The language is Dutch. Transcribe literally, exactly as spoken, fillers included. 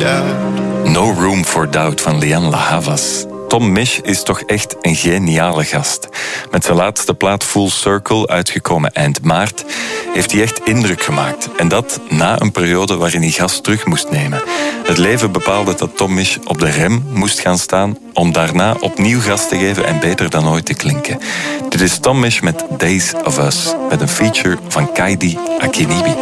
doubt. No Room for Doubt van Lianne La Havas. Tom Misch is toch echt een geniale gast. Met zijn laatste plaat Full Circle, uitgekomen eind maart, heeft hij echt indruk gemaakt. En dat na een periode waarin hij gas terug moest nemen. Het leven bepaalde dat Tom Misch op de rem moest gaan staan om daarna opnieuw gas te geven en beter dan ooit te klinken. Dit is Tom Misch met Days of Us, met een feature van Kaidi Akinibi.